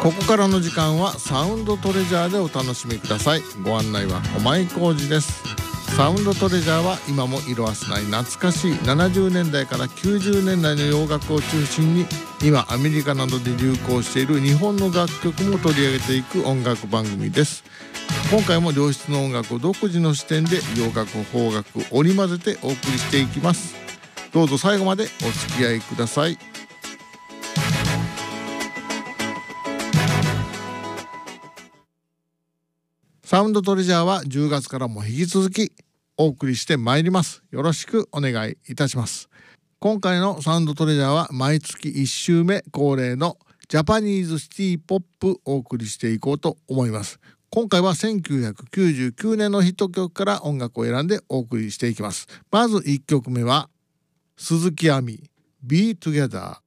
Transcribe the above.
ここからの時間はサウンドトレジャーでお楽しみください。ご案内は駒井浩二です。サウンドトレジャーは今も色褪せない懐かしい70年代から90年代の洋楽を中心に今アメリカなどで流行している日本の楽曲も取り上げていく音楽番組です。今回も良質の音楽を独自の視点で洋楽邦楽織り交ぜてお送りしていきます。どうぞ最後までお付き合いください。サウンドトレジャーは10月からも引き続きお送りしてまいります。よろしくお願いいたします。今回のサウンドトレジャーは毎月1週目恒例のジャパニーズシティポップをお送りしていこうと思います。今回は1999年のヒット曲から音楽を選んでお送りしていきます。まず1曲目は鈴木亜美 Be Together。